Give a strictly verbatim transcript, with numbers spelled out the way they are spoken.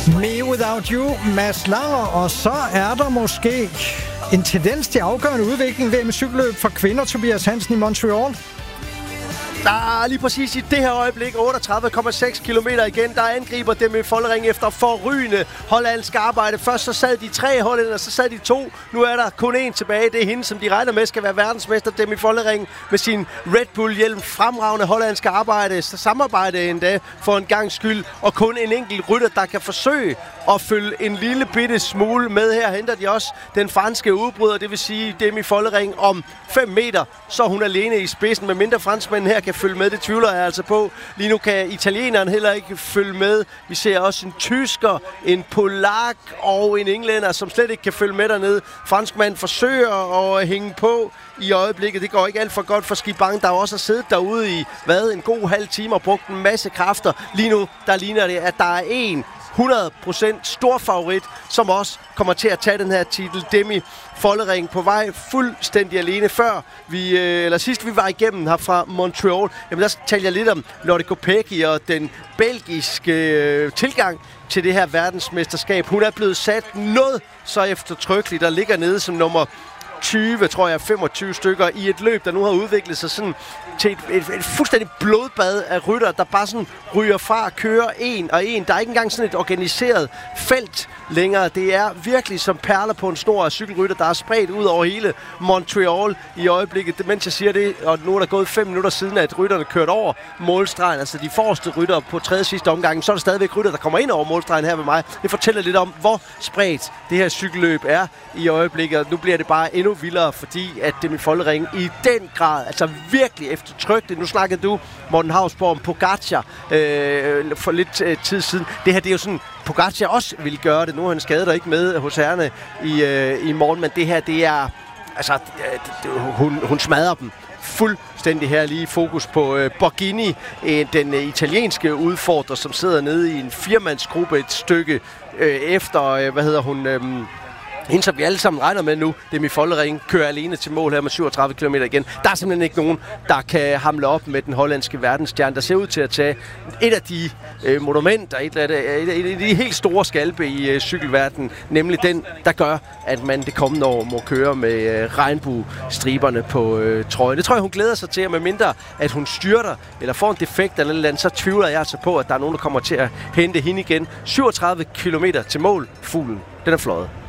Me Without You, Mads Langer, og så er der måske en tendens til afgørende udvikling ved med cykelløb for kvinder, Tobias Hansen i Montreal. Der lige præcis i det her øjeblik, otteogtredive komma seks kilometer igen, der angriber dem i Follering efter forrygende hollandsk arbejde. Først så sad de tre hollænder, så sad de to. Nu er der kun én tilbage. Det er hende, som de regner med skal være verdensmester, dem i Follering, med sin Red Bull-hjelm. Fremragende hollandske arbejde, så samarbejde endda for en gang skyld. Og kun en enkelt rytter, der kan forsøge at følge en lille bitte smule med. Her henter de også den franske udbryder, det vil sige dem i Follering om fem meter. Så er hun alene i spidsen, med mindre franskmænden her kan følge med. Det tvivler jeg altså på. Lige nu kan italieneren heller ikke følge med. Vi ser også en tysker, en polak og en englænder, som slet ikke kan følge med dernede. Franskmanden forsøger at hænge på i øjeblikket. Det går ikke alt for godt for Skibang, der også har siddet derude i hvad, en god halv time og brugt en masse kræfter. Lige nu, der ligner det, at der er en hundrede procent stor favorit, som også kommer til at tage den her titel. Demi Follering på vej fuldstændig alene. Før vi, eller sidst vi var igennem her fra Montreal, jamen der talte jeg lidt om Lotte Kopecky og den belgiske øh, tilgang til det her verdensmesterskab. Hun er blevet sat noget så eftertrykkeligt, der ligger nede som nummer tyve, tror jeg, femogtyve stykker i et løb, der nu har udviklet sig sådan til et, et, et fuldstændig blodbad af rytter, der bare sådan ryger fra, kører en og en. Der er ikke engang sådan et organiseret felt længere. Det er virkelig som perler på en snor af cykelrytter, der er spredt ud over hele Montreal i øjeblikket. Mens jeg siger det, og nu er der gået fem minutter siden, at rytterne kørte over målstregen, altså de forreste rytter på tredje sidste omgang, så er der stadigvæk rytter, der kommer ind over målstregen her ved mig. Det fortæller lidt om, hvor spredt det her cykelløb er i øjeblikket. Nu bliver det bare endnu vildere, fordi at Demi Follering i den grad, altså virkelig eftertrykte. Nu snakkede du, Morten Hausborg, om Pogacar øh, for lidt øh, tid siden. Det her, det er jo sådan, Pogacar også ville gøre det. Nu er han skadet og ikke med hos herrene i, øh, i morgen, men det her, det er, altså, det, det, hun, hun smadrer dem fuldstændig her. Lige fokus på øh, Borghini, øh, den øh, italienske udfordrer, som sidder nede i en firmandsgruppe et stykke øh, efter, øh, hvad hedder hun... Øh, Hende, som vi alle sammen regner med nu, Demi Follering, kører alene til mål her med syvogtredive kilometer igen. Der er simpelthen ikke nogen, der kan hamle op med den hollandske verdensstjerne, der ser ud til at tage et af de øh, monumenter, et af, de, et af de helt store skalpe i øh, cykelverdenen, nemlig den, der gør, at man det kommende år må køre med øh, regnbuestriberne på øh, trøjen. Det tror jeg, hun glæder sig til, og med mindre, at hun styrter eller får en defekt eller noget andet, så tvivler jeg altså på, at der er nogen, der kommer til at hente hende igen. syvogtredive kilometer til mål. Fuglen, den er fløjet.